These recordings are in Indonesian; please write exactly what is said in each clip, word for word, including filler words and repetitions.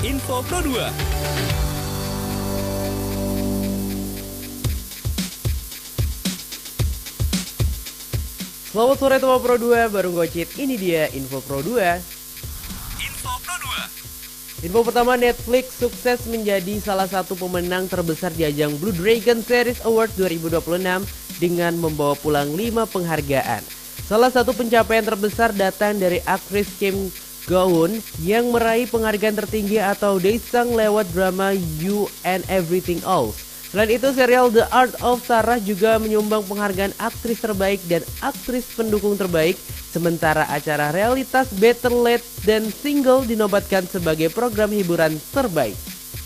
Info Pro dua. Selamat sore teman Pro dua, baru gocit. Ini dia Info Pro dua. Info Pro dua. Info pertama, Netflix sukses menjadi salah satu pemenang terbesar di ajang Blue Dragon Series Award dua ribu dua puluh enam dengan membawa pulang lima penghargaan. Salah satu pencapaian terbesar datang dari aktris Kim Go-eun yang meraih penghargaan tertinggi atau Daesung lewat drama You and Everything Else. Selain itu, serial The Art of Sarah juga menyumbang penghargaan aktris terbaik dan aktris pendukung terbaik, sementara acara realitas Better Late dan Single dinobatkan sebagai program hiburan terbaik.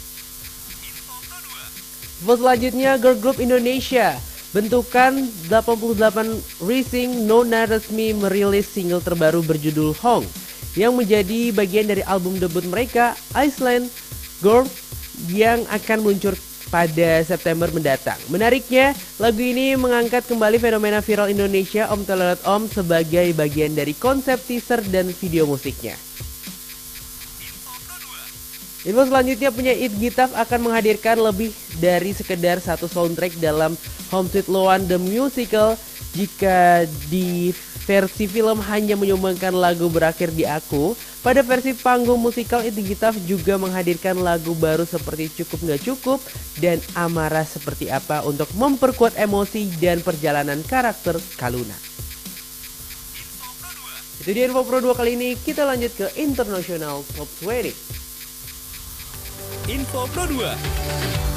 Info selanjutnya, girl group Indonesia bentukan delapan puluh delapan Rising Nona resmi merilis single terbaru berjudul Hong yang menjadi bagian dari album debut mereka Iceland Girl yang akan meluncur pada September mendatang. Menariknya, lagu ini mengangkat kembali fenomena viral Indonesia Om Telolet Om sebagai bagian dari konsep teaser dan video musiknya. Info selanjutnya, penyanyi Gitaf akan menghadirkan lebih dari sekedar satu soundtrack dalam Home Sweet Loan The Musical. Jika di versi film hanya menyumbangkan lagu Berakhir di Aku, pada versi panggung musikal It Gitaf juga menghadirkan lagu baru seperti Cukup Nggak Cukup dan Amarah Seperti Apa untuk memperkuat emosi dan perjalanan karakter Kaluna. Itu dia Info Pro dua kali ini. Kita lanjut ke International Top dua puluh. Info Pro dua.